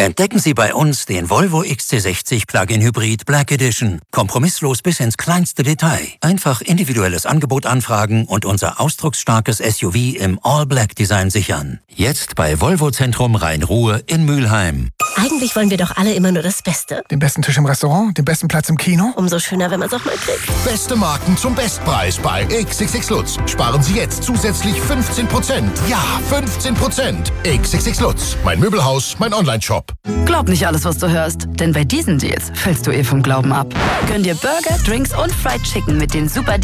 Entdecken Sie bei uns den Volvo XC60 Plug-in Hybrid Black Edition. Kompromisslos bis ins kleinste Detail. Einfach individuelles Angebot anfragen und unser ausdrucksstarkes SUV im All-Black-Design sichern. Jetzt bei Volvo Zentrum Rhein-Ruhr in Mülheim. Eigentlich wollen wir doch alle immer nur das Beste. Den besten Tisch im Restaurant, den besten Platz im Kino. Umso schöner, wenn man es auch mal kriegt. Beste Marken zum Bestpreis bei XXX Lutz. Sparen Sie jetzt zusätzlich 15%. Ja, 15%. XXX Lutz. Mein Möbelhaus, mein Onlineshop. Glaub nicht alles, was du hörst, denn bei diesen Deals fällst du vom Glauben ab. Gönn dir Burger, Drinks und Fried Chicken mit den super